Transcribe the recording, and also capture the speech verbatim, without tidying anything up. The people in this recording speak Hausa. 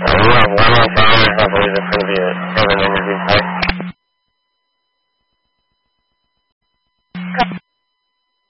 我我们家里还会是很别，这个年纪还。